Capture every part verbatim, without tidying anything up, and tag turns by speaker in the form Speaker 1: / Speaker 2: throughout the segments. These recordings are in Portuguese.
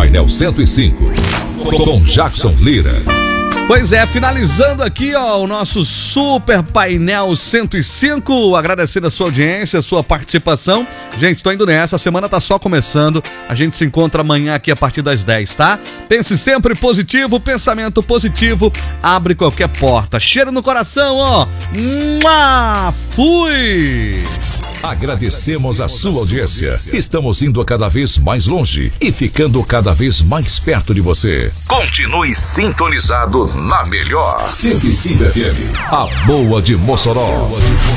Speaker 1: Painel cento e cinco, com Jackson Lira.
Speaker 2: Pois é, finalizando aqui, ó, o nosso Super Painel cento e cinco, agradecendo a sua audiência, a sua participação. Gente, tô indo nessa, a semana tá só começando, a gente se encontra amanhã aqui a partir das dez, tá? Pense sempre positivo, pensamento positivo, abre qualquer porta. Cheiro no coração, ó. Mua! Fui!
Speaker 1: Agradecemos a sua audiência. Estamos indo cada vez mais longe e ficando cada vez mais perto de você. Continue sintonizado na melhor cento e cinco F M, a boa de Mossoró.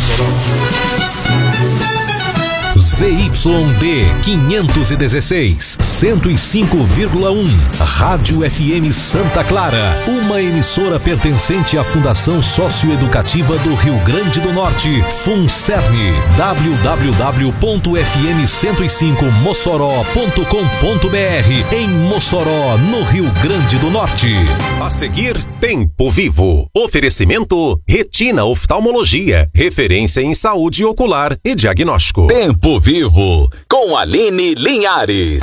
Speaker 1: Z Y D quinhentos e dezesseis, cento e cinco vírgula um, Rádio F M Santa Clara, uma emissora pertencente à Fundação Socioeducativa do Rio Grande do Norte, FUNCERN, w w w ponto f m cento e cinco mossoró ponto com ponto b r, em Mossoró, no Rio Grande do Norte.
Speaker 3: A seguir, Tempo Vivo. Oferecimento Retina Oftalmologia, referência em saúde ocular e diagnóstico.
Speaker 1: Tempo Vivo, com Aline Linhares.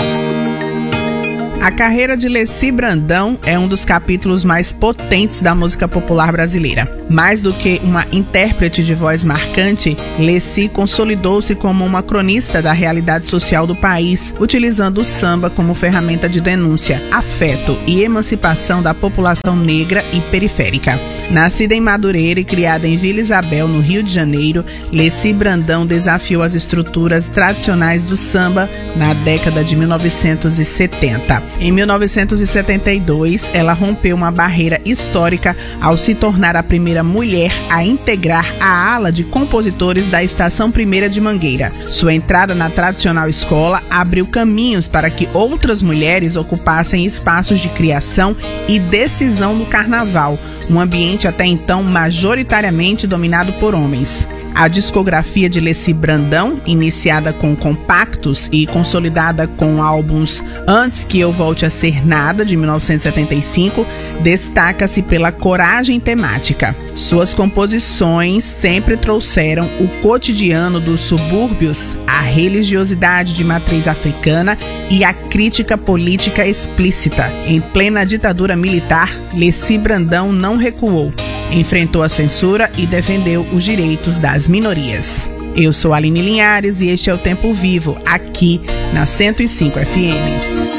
Speaker 4: A carreira de Leci Brandão é um dos capítulos mais potentes da música popular brasileira. Mais do que uma intérprete de voz marcante, Leci consolidou-se como uma cronista da realidade social do país, utilizando o samba como ferramenta de denúncia, afeto e emancipação da população negra e periférica. Nascida em Madureira e criada em Vila Isabel, no Rio de Janeiro, Leci Brandão desafiou as estruturas tradicionais do samba na década de mil novecentos e setenta. Em mil novecentos e setenta e dois, ela rompeu uma barreira histórica ao se tornar a primeira mulher a integrar a ala de compositores da Estação Primeira de Mangueira. Sua entrada na tradicional escola abriu caminhos para que outras mulheres ocupassem espaços de criação e decisão no carnaval, um ambiente até então majoritariamente dominado por homens. A discografia de Leci Brandão, iniciada com compactos e consolidada com álbuns Antes que Eu Volte a Ser Nada, de mil novecentos e setenta e cinco, destaca-se pela coragem temática. Suas composições sempre trouxeram o cotidiano dos subúrbios, a religiosidade de matriz africana e a crítica política explícita. Em plena ditadura militar, Leci Brandão não recuou. Enfrentou a censura e defendeu os direitos das minorias. Eu sou Aline Linhares e este é o Tempo Vivo, aqui na cento e cinco F M.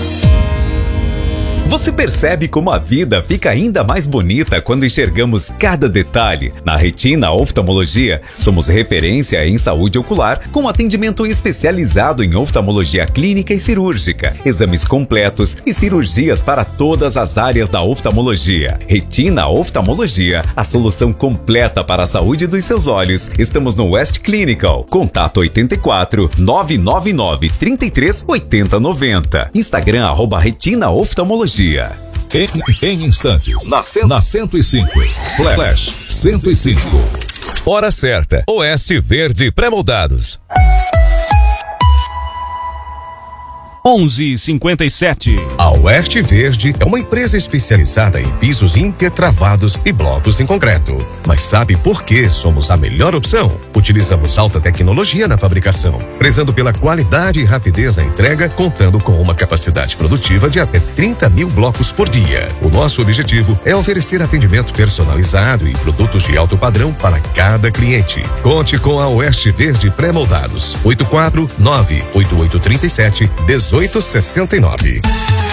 Speaker 5: Você percebe como a vida fica ainda mais bonita quando enxergamos cada detalhe? Na Retina Oftalmologia, somos referência em saúde ocular, com atendimento especializado em oftalmologia clínica e cirúrgica, exames completos e cirurgias para todas as áreas da oftalmologia. Retina Oftalmologia, a solução completa para a saúde dos seus olhos. Estamos no West Clinical. Contato oito quatro, nove nove nove, três três, oito zero nove zero. Instagram, arroba Retina Oftalmologia.
Speaker 1: Em, em instantes, na, cento... na cento e cinco, Flash, Flash cento e cinco. Hora certa, Oeste Verde Pré-moldados.
Speaker 6: onze e cinquenta e sete.
Speaker 7: A Oeste Verde é uma empresa especializada em pisos intertravados e blocos em concreto. Mas sabe por que somos a melhor opção? Utilizamos alta tecnologia na fabricação, prezando pela qualidade e rapidez na entrega, contando com uma capacidade produtiva de até trinta mil blocos por dia. O nosso objetivo é oferecer atendimento personalizado e produtos de alto padrão para cada cliente. Conte com a Oeste Verde Pré-moldados. oito quatro nove, oito oito três sete, um oito seis nove.